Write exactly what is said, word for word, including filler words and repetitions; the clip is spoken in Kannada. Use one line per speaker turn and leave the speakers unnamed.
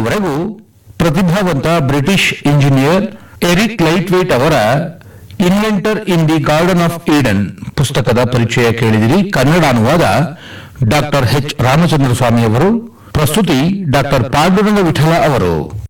ಇದುವರೆಗೂ ಪ್ರತಿಭಾವಂತ ಬ್ರಿಟಿಷ್ ಇಂಜಿನಿಯರ್ ಎರಿಕ್ ಲೈಟ್ವೇಟ್ ಅವರ inventor in the garden of Eden ಪುಸ್ತಕದ ಪರಿಚಯ ಕೇಳಿದಿರಿ. ಕನ್ನಡ ಅನುವಾದ ಡಾಕ್ಟರ್ ಎಚ್ ರಾಮಚಂದ್ರ ಸ್ವಾಮಿ ಅವರು. ಪ್ರಸ್ತುತಿ ಡಾಕ್ಟರ್ ಪಾಂಡುರಂಗ ವಿಠಲ ಅವರು.